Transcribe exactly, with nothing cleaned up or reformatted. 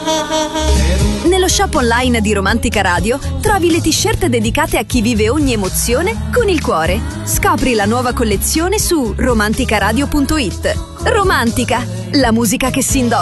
Nello shop online di Romantica Radio trovi le t-shirt dedicate a chi vive ogni emozione con il cuore. Scopri la nuova collezione su romanticaradio punto it. Romantica, la musica che si indossa.